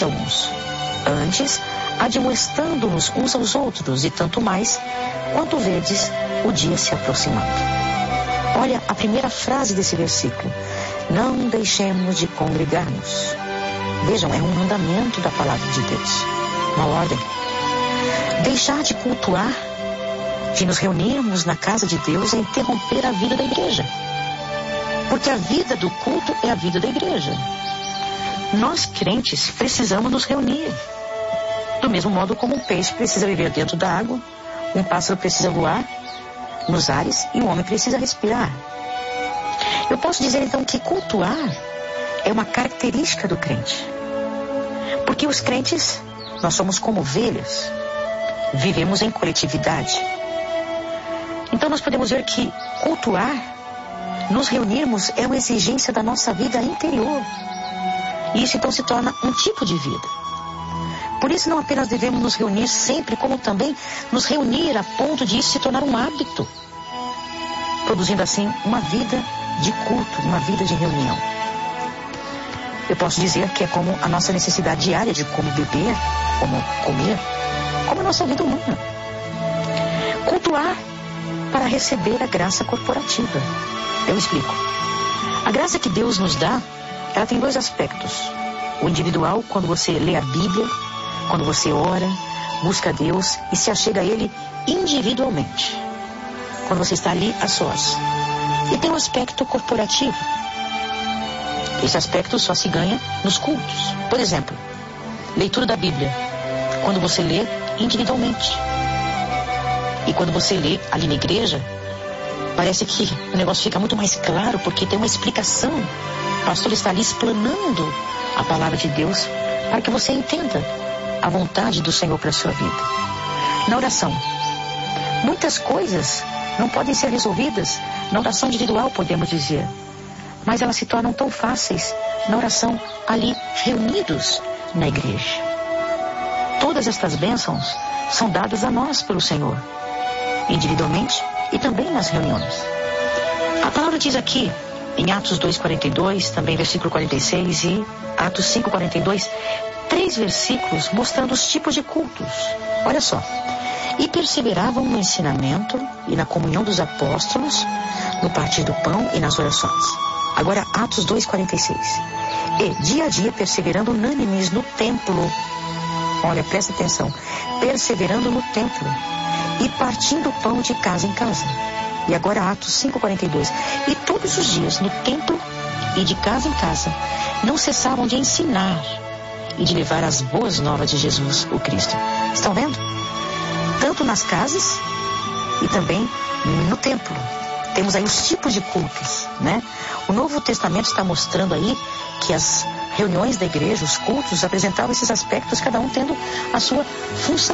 de alguns. Antes, admoestando-nos uns aos outros, e tanto mais, quanto vedes o dia se aproximando. Olha a primeira frase desse versículo. Não deixemos de congregar-nos. Vejam, é um mandamento da palavra de Deus. Uma ordem. Deixar de cultuar, de nos reunirmos na casa de Deus, é interromper a vida da igreja. Porque a vida do culto é a vida da igreja. Nós, crentes, precisamos nos reunir. Do mesmo modo como um peixe precisa viver dentro da água, um pássaro precisa voar nos ares e um homem precisa respirar. Eu posso dizer então que cultuar é uma característica do crente. Porque os crentes, nós somos como ovelhas, vivemos em coletividade. Então nós podemos ver que cultuar, nos reunirmos, é uma exigência da nossa vida interior. E isso então se torna um tipo de vida. Por isso não apenas devemos nos reunir sempre, como também nos reunir a ponto de isso se tornar um hábito, produzindo assim uma vida de culto, uma vida de reunião. Eu posso dizer que é como a nossa necessidade diária de como beber, como comer, como a nossa vida humana. Cultuar para receber a graça corporativa. Eu explico. A graça que Deus nos dá, ela tem dois aspectos. O individual, quando você lê a Bíblia, quando você ora, busca a Deus e se achega a Ele individualmente. Quando você está ali a sós. E tem um aspecto corporativo. Esse aspecto só se ganha nos cultos. Por exemplo, leitura da Bíblia. Quando você lê individualmente. E quando você lê ali na igreja, parece que o negócio fica muito mais claro, porque tem uma explicação. O pastor está ali explanando a palavra de Deus para que você entenda a vontade do Senhor para a sua vida. Na oração, muitas coisas não podem ser resolvidas na oração individual, podemos dizer, mas elas se tornam tão fáceis na oração ali reunidos na igreja. Todas estas bênçãos são dadas a nós pelo Senhor, individualmente e também nas reuniões. A palavra diz aqui em Atos 2:42, também versículo 46 e Atos 5:42, 3 versículos mostrando os tipos de cultos. Olha só. E perseveravam no ensinamento e na comunhão dos apóstolos, no partir do pão e nas orações. Agora Atos 2:46. E dia a dia perseverando unânimes no templo. Olha, presta atenção. Perseverando no templo e partindo o pão de casa em casa. E agora Atos 5:42. E todos os dias no templo e de casa em casa não cessavam de ensinar e de levar as boas novas de Jesus, o Cristo. Estão vendo? Tanto nas casas e também no templo. Temos aí os tipos de cultos, né? O Novo Testamento está mostrando aí que as reuniões da igreja, os cultos, apresentavam esses aspectos, cada um tendo a sua função.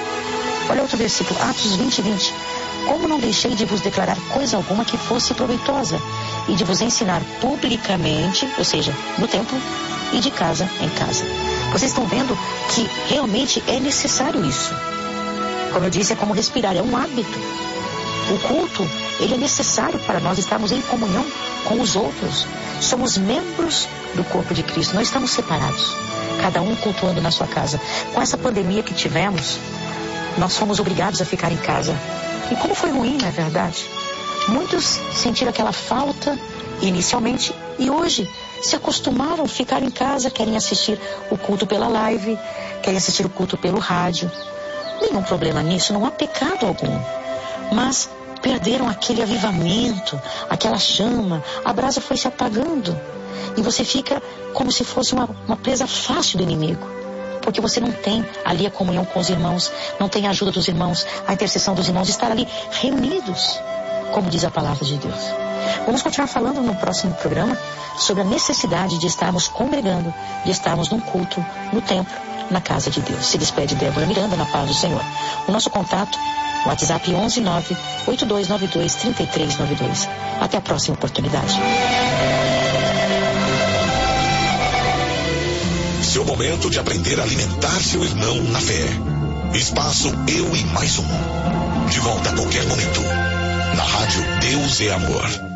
Olha outro versículo, Atos 20:20. Como não deixei de vos declarar coisa alguma que fosse proveitosa, e de vos ensinar publicamente, ou seja, no templo e de casa em casa. Vocês estão vendo que realmente é necessário isso. Como eu disse, é como respirar, é um hábito. O culto, ele é necessário para nós estarmos em comunhão com os outros. Somos membros do corpo de Cristo, não estamos separados. Cada um cultuando na sua casa. Com essa pandemia que tivemos, nós fomos obrigados a ficar em casa. E como foi ruim, não é verdade? Muitos sentiram aquela falta inicialmente e hoje se acostumaram a ficar em casa, querem assistir o culto pela live, querem assistir o culto pelo rádio. Nenhum problema nisso, não há pecado algum. Mas perderam aquele avivamento, aquela chama, a brasa foi se apagando. E você fica como se fosse uma presa fácil do inimigo. Porque você não tem ali a comunhão com os irmãos, não tem a ajuda dos irmãos, a intercessão dos irmãos, estar ali reunidos, como diz a palavra de Deus. Vamos continuar falando no próximo programa sobre a necessidade de estarmos congregando, de estarmos num culto, no templo, na casa de Deus. Se despede Débora Miranda, na paz do Senhor. O nosso contato, WhatsApp 11982923392. Até a próxima oportunidade. Seu momento de aprender a alimentar seu irmão na fé. Espaço Eu e Mais Um. De volta a qualquer momento. Na rádio Deus é Amor.